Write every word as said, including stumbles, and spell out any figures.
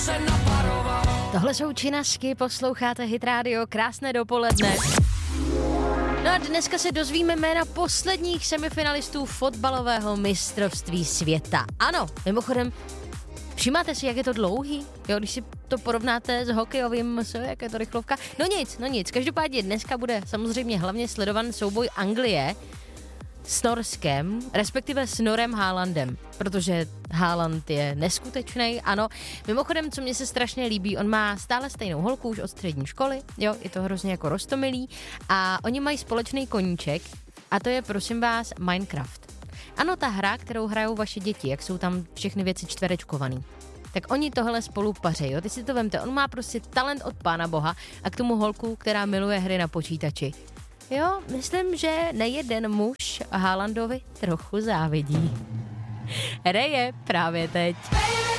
Tohle jsou Činašky, posloucháte Hit Radio, krásné dopoledne. No a dneska se dozvíme jména posledních semifinalistů fotbalového mistrovství světa. Ano, mimochodem, všimáte si, jak je to dlouhý? Jo, když si to porovnáte s hokejovým, jak je to rychlovka? No nic, no nic. Každopádně dneska bude samozřejmě hlavně sledovan souboj Anglie s Norskem, respektive s Norem Haalandem, protože Haaland je neskutečný, ano. Mimochodem, co mně se strašně líbí, on má stále stejnou holku už od střední školy, jo, je to hrozně jako roztomilý a oni mají společný koníček a to je, prosím vás, Minecraft. Ano, ta hra, kterou hrajou vaše děti, jak jsou tam všechny věci čtverečkovaný. Tak oni tohle spolu pařejí, jo, ty si to vemte, on má prostě talent od Pána Boha a k tomu holku, která miluje hry na počítači. Jo, myslím, že nejeden muž Haalandovi trochu závidí. Hraje právě teď.